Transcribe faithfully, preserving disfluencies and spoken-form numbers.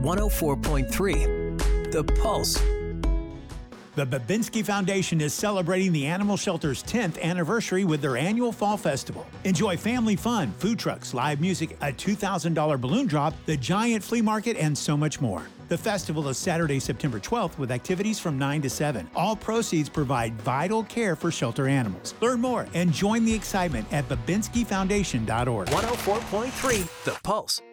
one oh four point three, The Pulse. The Babinski Foundation is celebrating the animal shelter's tenth anniversary with their annual Fall Festival. Enjoy family fun, food trucks, live music, a two thousand dollars balloon drop, the giant flea market, and so much more. The festival is Saturday, September twelfth, with activities from nine to seven. All proceeds provide vital care for shelter animals. Learn more and join the excitement at babinski foundation dot org. one oh four point three, The Pulse.